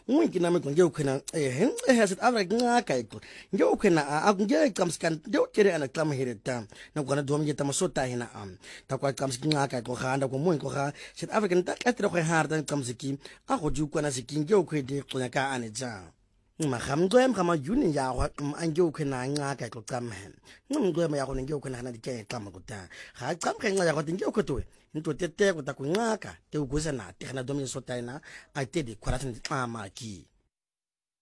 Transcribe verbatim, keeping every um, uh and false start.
Unki na mekon ngeu khena eh eh South Africa ngaka iko ngeu khena a ngeu kamskan ngeu kere ana klam hereta na kona dom yeta masota hina am ta kwa kamski ngaka ko khanda ko mo ko kha South Africa ta katra ko harda kamsiki a go ju kona siki ngeu khede qonya ka ane ja ma khamgwem khama yuni ya wa angeu khena ngaka ko tsamhen ngumgwem ya go ngeu khena na dike tlam ko ta ga tsam khenga ya go ngeu khotwe into tete ko ta ku ngaka te uguza na te khana dom yesota ina a te di kwaratni amaki